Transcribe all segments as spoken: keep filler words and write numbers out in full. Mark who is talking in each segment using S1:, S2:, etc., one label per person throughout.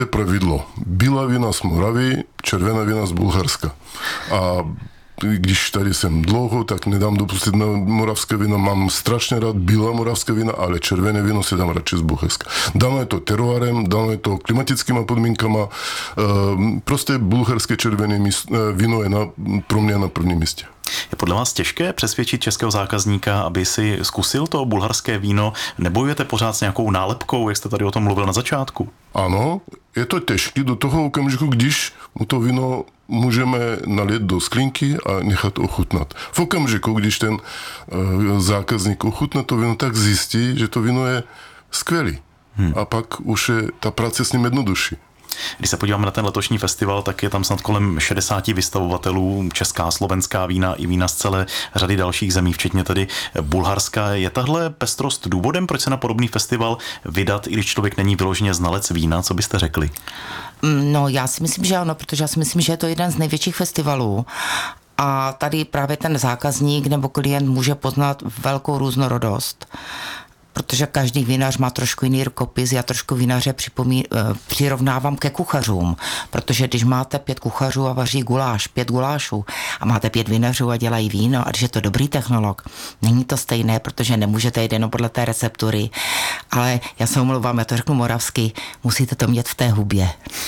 S1: je pravidlo. Bílá vína z Moravy, červená vína z Bulharska. A když tady jsem dlouho, tak nedám dopustit na moravské víno. Mám strašně rád bílé moravské víno, ale červené víno si dám radši z Bulharska. Dáme to teruárem, dáme to klimatickými podmínkama. Prostě bulharské červené víno je na, pro mě na prvním místě.
S2: Je podle vás těžké přesvědčit českého zákazníka, aby si zkusil to bulharské víno? Nebojujete pořád s nějakou nálepkou, jak jste tady o tom mluvil na začátku?
S1: Ano, je to těžké do toho okamžiku, když mu to víno můžeme nalít do sklinky a nechat ochutnat. V okamžiku, když ten uh, zákazník ochutná to víno, tak zjistí, že to víno je skvělý. Hmm. A pak už je ta práce s ním jednodušší.
S2: Když se podíváme na ten letošní festival, tak je tam snad kolem šedesát vystavovatelů, česká, slovenská vína i vína z celé řady dalších zemí, včetně tedy Bulharska. Je tahle pestrost důvodem, proč se na podobný festival vydat, i když člověk není vyloženě znalec vína? Co byste řekli?
S3: No, já si myslím, že ano, protože já si myslím, že je to jeden z největších festivalů. A tady právě ten zákazník nebo klient může poznat velkou různorodost. Protože každý vinař má trošku jiný rukopis, já trošku vinaře připomí, přirovnávám ke kuchařům, protože když máte pět kuchařů a vaří guláš, pět gulášů a máte pět vinařů a dělají víno a když je to dobrý technolog, není to stejné, protože nemůžete jít jenom podle té receptury, ale já se omlouvám, já to řeknu moravsky, musíte to mít v té hubě.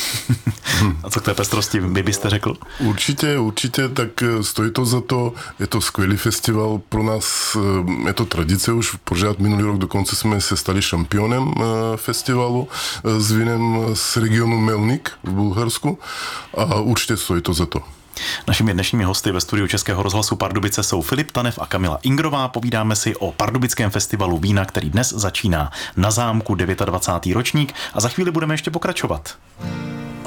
S2: A co k té pestrosti vy byste řekl?
S1: Určitě, určitě, tak stojí to za to, je to skvělý festival, pro nás je to tradice už, pořád minulý rok dokonce jsme se stali šampionem festivalu s vínem z regionu Melnik v Bulharsku a určitě stojí to za to.
S2: Našimi dnešními hosty ve studiu Českého rozhlasu Pardubice jsou Filip Tanev a Kamila Ingrová. Povídáme si o pardubickém festivalu vína, který dnes začíná na zámku, dvacátý devátý ročník, a za chvíli budeme ještě pokračovat.